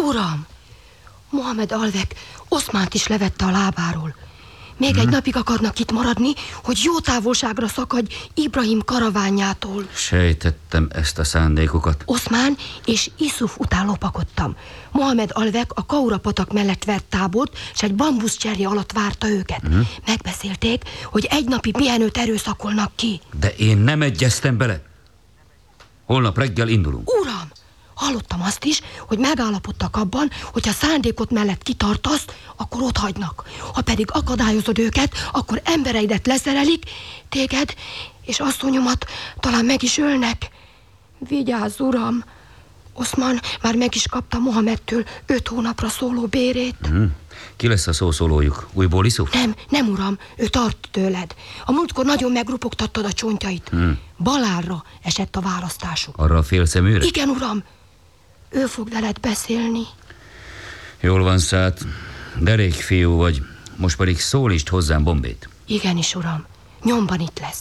Uram, Mohamed Alvek Oszmánt is levette a lábáról. Még egy napig akarnak itt maradni, hogy jó távolságra szakadj Ibrahim karavánjától. Sejtettem ezt a szándékokat. Oszmán és Iszuf után lopakodtam. Mohamed Alvek a Kaura patak mellett vett tábort, s egy bambuszcserje alatt várta őket. Megbeszélték, hogy egy napi pihenőt erőszakolnak ki. De én nem egyeztem bele. Holnap reggel indulunk. Uram, hallottam azt is, hogy megállapodtak abban, hogy ha szándékot mellett kitartasz, akkor otthagynak. Ha pedig akadályozod őket, akkor embereidet leszerelik, téged és asszonyomat talán meg is ölnek. Vigyázz, uram! Oszmán már meg is kapta Mohamedtől 5 hónapra szóló bérét. Ki lesz a szószólójuk? Újból Iszuf? Nem, uram, ő tart tőled. A múltkor nagyon megrupogtattad a csontjait. Balárra esett a választásuk. Arra a félszeműre? Igen, uram. Ő fog veled beszélni. Jól van, Szát. Derék fiú vagy. Most pedig szólítsd hozzám Bombét. Igenis, uram. Nyomban itt lesz.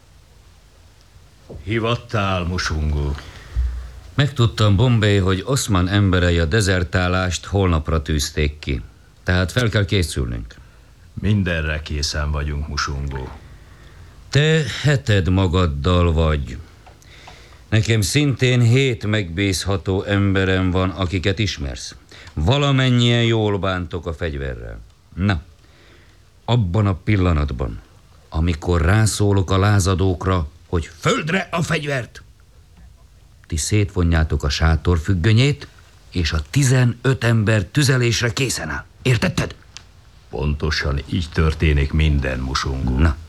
Hivattál, Musungu? Megtudtam, Bombé, hogy Oszmán emberei a dezertálást holnapra tűzték ki. Tehát fel kell készülnünk. Mindenre készen vagyunk, Musungu. Te heted magaddal vagy. Nekem szintén 7 megbízható emberem van, akiket ismersz. Valamennyien jól bántok a fegyverrel. Na, abban a pillanatban, amikor rászólok a lázadókra, hogy földre a fegyvert, ti szétvonjátok a sátor függönyét, és a 15 ember tüzelésre készen áll. Értetted? Pontosan így történik minden, Musungu. Na,